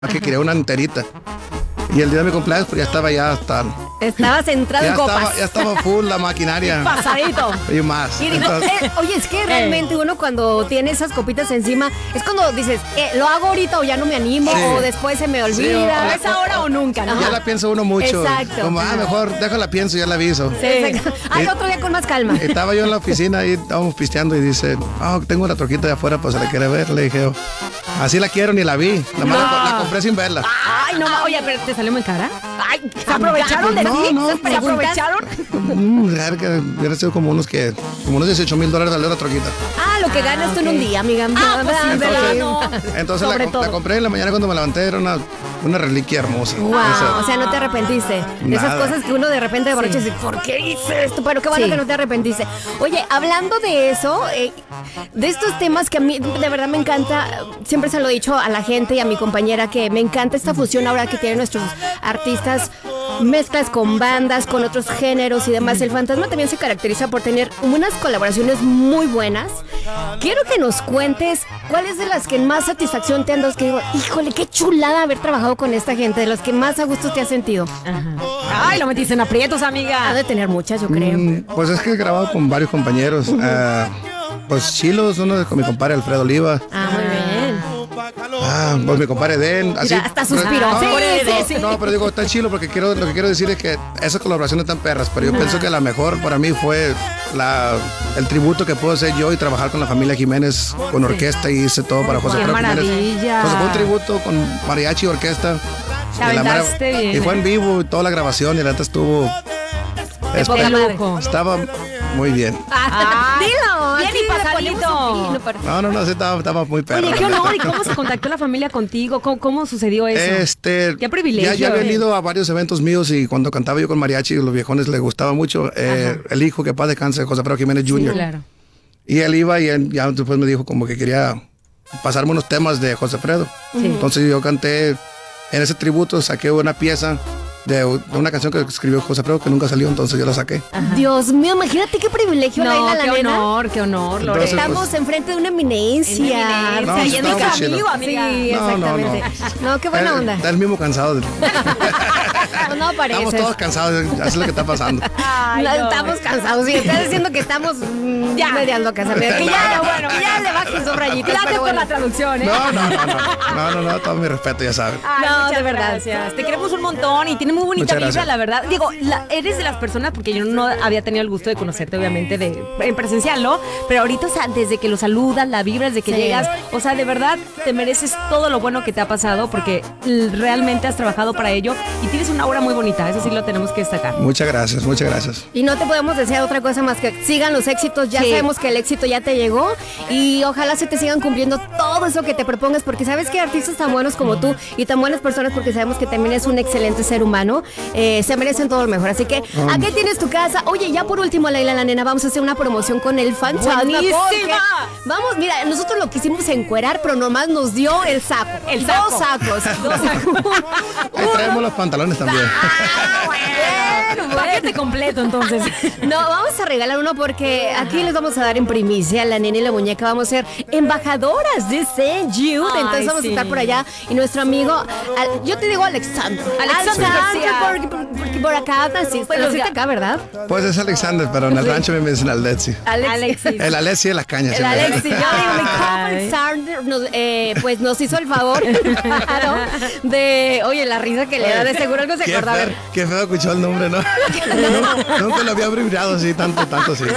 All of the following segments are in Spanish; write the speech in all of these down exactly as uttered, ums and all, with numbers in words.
que quería una enterita. Y el día de mi cumpleaños, pues ya estaba ya hasta... Estabas entrado en copas. Estaba, ya estaba full la maquinaria. Pasadito. Y más. Y digo, Entonces, eh, oye, es que realmente uno cuando tiene esas copitas encima, es cuando dices, eh, lo hago ahorita o ya no me animo, Sí. o después se me olvida. Sí, o- o- es ahora o nunca, ¿no? ya la piensa uno mucho. Exacto. Como, ah, mejor déjala pienso, ya la aviso. Sí, exacto. Al otro día con más calma. Estaba yo en la oficina y estábamos pisteando y dice, ah, tengo una troquita de afuera, pues se la quiere ver. Le dije, oh, así la quiero, ni la vi. La, No. la, la compré sin verla. Ay, no, ma- oye, pero ¿te salió muy cara? Ay, ¿se aprovecharon de No, ti? no, ¿Se pues, aprovecharon? Mm, claro que hubiera sido como unos que, como unos dieciocho mil dólares salió la troquita. Ah, lo que ganas tú en un día, amiga. Ah, pues sí, Ándale. ¿verdad? No. Entonces Sobre la, todo. la compré en la mañana cuando me levanté, era una, una reliquia hermosa. Wow, o sea, no te arrepentiste. De esas Nada. cosas que uno de repente de borracho dice, ¿por qué hice esto? Pero qué bueno Sí. que no te arrepentiste. Oye, hablando de eso, eh, de estos temas que a mí de verdad me encanta, siempre se lo he dicho a la gente y a mi compañera que me encanta esta fusión ahora que tienen nuestros artistas, mezclas con bandas, con otros géneros y demás. El Fantasma también se caracteriza por tener unas colaboraciones muy buenas. Quiero que nos cuentes cuáles de las que más satisfacción te han dado, que digo, híjole, qué chulada haber trabajado con esta gente, de los que más a gusto te has sentido. Ay, lo metiste en aprietos, Ha amiga. de tener muchas, yo creo. Mm, pues es que he grabado con varios compañeros. Ah, pues Chilos, uno de- con mi compadre Alfredo Oliva. Ah, muy bien. Ah, pues mi compadre Den. Así, Mira, hasta suspiró. No, Sí, no, sí, sí. no, pero digo, está chilo porque quiero, lo que quiero decir es que esas colaboraciones están perras, pero yo pienso que la mejor para mí fue la, el tributo que puedo hacer yo y trabajar con la familia Jiménez, con orquesta y hice todo para José ¡Qué Alfredo Jiménez. maravilla! Pues fue un tributo con mariachi y orquesta. Te Y la mera- aventaste bien. Y fue en vivo, toda la grabación y la neta estuvo... De poca espe- lujo. Estaba muy bien. Ah, Ay, dilo. bien aquí y le pasadito. ponemos un pino para- No, no, no, sí, estaba, estaba muy perro. Oye, la qué neta. honor. ¿Y cómo se contactó la familia contigo? ¿Cómo, cómo sucedió eso? Este, Qué privilegio, Ya, ya habían eh. ido a varios eventos míos y cuando cantaba yo con mariachi, los viejones les gustaba mucho. Eh, el hijo que paz descanse, José Alfredo Jiménez junior Claro. Y él iba y él ya después me dijo como que quería pasarme unos temas de José Alfredo. Entonces yo canté en ese tributo, saqué una pieza de, de una canción que escribió José Alfredo que nunca salió, entonces yo la saqué. Dios mío, imagínate qué privilegio, No, Laila, qué la nena. honor, qué honor, Lore. Entonces, Estamos pues, enfrente de una eminencia. No, y sí, es estaba mi muy chido. amigo, amiga. Sí, No, no, exactamente. No, qué buena Él- onda. Está el mismo cansado. de- No, no parece. Estamos todos cansados, así es lo que está pasando. Ay, No, no. estamos cansados. Sí, estás diciendo que estamos mm, Ya. mediando casa. Mira, que ya, No, bueno, que ya le bajes dos rayitas. Gracias pero por bueno. la traducción, ¿eh? No, no, no, no, no, no, no, todo mi respeto, ya saben. Ay, No, muchas de verdad. gracias. Te queremos un montón y tienes muy bonita Muchas vibra, gracias. la verdad. Digo, la- eres de las personas, porque yo no había tenido el gusto de conocerte, obviamente, de, en presencial, ¿no? Pero ahorita, o sea, desde que lo saludas, la vibra, desde que Sí. llegas, o sea, de verdad te mereces todo lo bueno que te ha pasado porque l- realmente has trabajado para ello y tienes una obra muy bonita, eso sí lo tenemos que destacar. Muchas gracias, muchas gracias. Y no te podemos desear otra cosa más que sigan los éxitos. Ya Sí. sabemos que el éxito ya te llegó y ojalá se te sigan cumpliendo todo eso que te propongas, porque sabes que artistas tan buenos como tú y tan buenas personas, porque sabemos que también es un excelente ser humano, eh, se merecen todo lo mejor. Así que aquí tienes tu casa. Oye, ya por último, Laila, la nena, vamos a hacer una promoción con el Fantasma. ¡Buenísima! porque Vamos, mira, nosotros lo quisimos encuerar, pero nomás nos dio el saco. El saco. Dos sacos. Dos sacos. Ahí traemos los pantalones también. Ah, bueno, Paquete completo, entonces. No, vamos a regalar uno porque aquí les vamos a dar en primicia, la nena y la muñeca vamos a ser embajadoras de Saint Jude. Ay, Entonces vamos sí. a estar por allá y nuestro amigo, al- yo te digo Alexander. Alexander García. porque, porque- porque por acá naciste, Pues, naciste ya. acá, ¿verdad? Pues es Alexander, pero en el rancho me dicen Alexi. Alexis. El Alexi de las cañas. El sí, me- Alexi, yo digo, mi compa Ay. Alexander nos, eh, pues nos hizo el favor claro, de, oye, la risa que le da, de seguro algo se Qué acuerda. A feo, ver. qué feo escuchó el nombre, ¿no? nunca, nunca lo había brillado así, tanto, tanto así.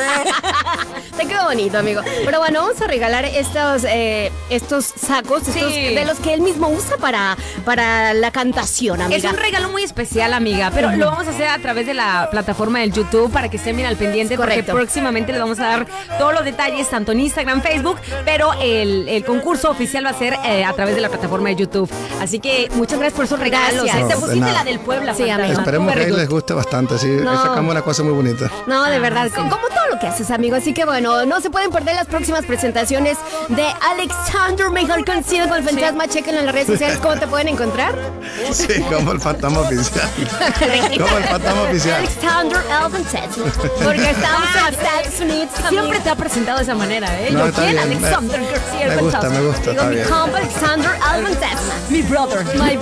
Te quedó bonito, amigo. Pero bueno, vamos a regalar estos, eh, estos sacos, estos Sí. de los que él mismo usa para, para la cantación, amiga. Es un regalo muy especial, amiga, pero lo vamos a hacer a través de la plataforma del YouTube para que estén bien al pendiente, Correcto. porque próximamente les vamos a dar todos los detalles, tanto en Instagram, Facebook, pero el, el concurso oficial va a ser eh, a través de la plataforma de YouTube. Así que muchas gracias por esos regalos. Gracias. ¿eh? Te No, de pusiste nada. la del Puebla, Sí, Fantasma. amiga. Esperemos que a Very él good. les guste bastante. bastante, sí. No. Sacamos una cosa muy bonita. No, de verdad, co- como todo lo que haces, amigo. Así que bueno, no se pueden perder las próximas presentaciones de Alexander, mejor conocido como el fantasma. Chequen en las redes sociales cómo te pueden encontrar. Sí, como el fantasma oficial. Como el fantasma oficial. Alexander el fantasma. Porque estamos en Estados Unidos. Siempre te ha presentado de esa manera, ¿eh? No, Yo, está ¿quién? bien. Alexander García, el Me gusta, fantasma. me gusta, Digo, está mi bien. compa Alexander el fantasma. Mi brother. My